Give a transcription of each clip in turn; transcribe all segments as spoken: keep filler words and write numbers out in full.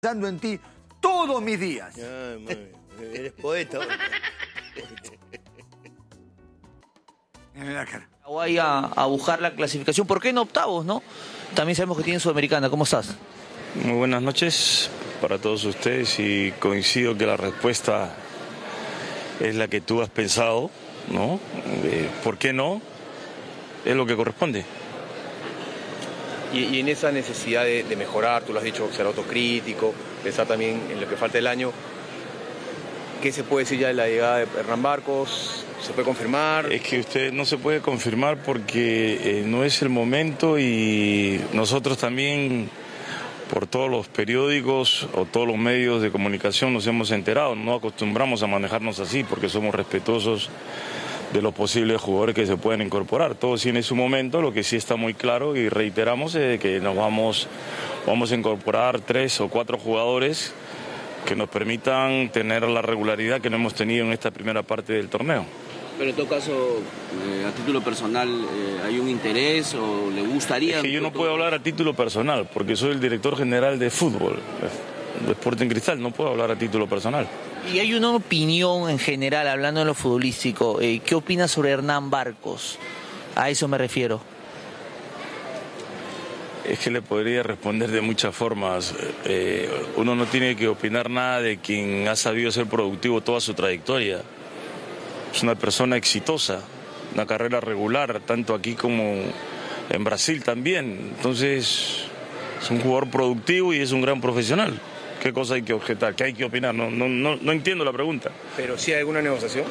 Pensando en ti todos mis días. Ay, mami, eres poeta. Mira la cara. Paraguay a, a buscar la clasificación. ¿Por qué en octavos, no? También sabemos que tienen Sudamericana. ¿Cómo estás? Muy buenas noches para todos ustedes y coincido que la respuesta es la que tú has pensado, ¿no? Eh, ¿Por qué no? Es lo que corresponde. Y, y en esa necesidad de, de mejorar, tú lo has dicho, ser autocrítico, pensar también en lo que falta del año, ¿qué se puede decir ya de la llegada de Hernán Barcos? ¿Se puede confirmar? Es que usted no se puede confirmar porque eh, no es el momento y nosotros también, por todos los periódicos o todos los medios de comunicación nos hemos enterado, no acostumbramos a manejarnos así porque somos respetuosos de los posibles jugadores que se pueden incorporar. Todo tiene su momento, lo que sí está muy claro y reiteramos es que nos vamos, vamos a incorporar tres o cuatro jugadores que nos permitan tener la regularidad que no hemos tenido en esta primera parte del torneo. Pero en todo caso, eh, a título personal, eh, ¿hay un interés o le gustaría...? Es que yo no puedo hablar a título personal porque soy el director general de fútbol de Sporting Cristal, no puedo hablar a título personal. Y hay una opinión en general, hablando de lo futbolístico. Eh, ¿Qué opinas sobre Hernán Barcos? A eso me refiero. Es que le podría responder de muchas formas. Eh, uno no tiene que opinar nada de quien ha sabido ser productivo toda su trayectoria. Es una persona exitosa, una carrera regular, tanto aquí como en Brasil también. Entonces, es un jugador productivo y es un gran profesional. ¿Qué cosa hay que objetar? ¿Qué hay que opinar? No, no, no, no entiendo la pregunta. ¿Pero sí hay alguna negociación?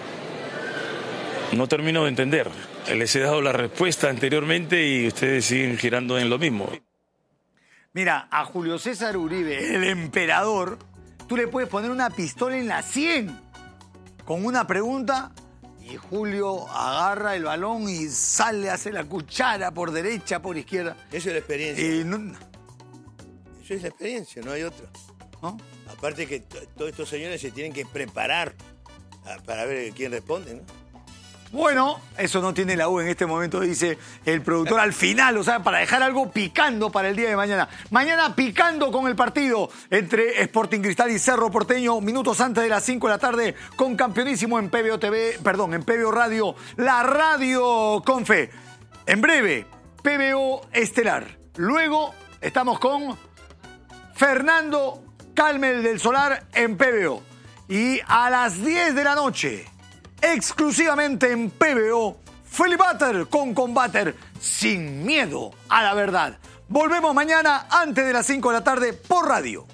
No termino de entender. Les he dado la respuesta anteriormente y ustedes siguen girando en lo mismo. Mira, a Julio César Uribe, el emperador, tú le puedes poner una pistola en la sien con una pregunta y Julio agarra el balón y sale, hace la cuchara por derecha, por izquierda. Eso es la experiencia. Y no, Eso es la experiencia, no hay otra. ¿no? Aparte que t- todos estos señores se tienen que preparar a- para ver quién responde, ¿no? Bueno, eso no tiene la U en este momento, dice el productor al final, o sea, para dejar algo picando para el día de mañana. Mañana picando con el partido entre Sporting Cristal y Cerro Porteño, minutos antes de las cinco de la tarde, con Campeonísimo en P B O T V, perdón, en P B O Radio, la radio con fe. En breve, P B O Estelar. Luego estamos con Fernando Calmel del Solar en P B O. Y a las diez de la noche, exclusivamente en P B O, Felibater con Combater, sin miedo a la verdad. Volvemos mañana antes de las cinco de la tarde por radio.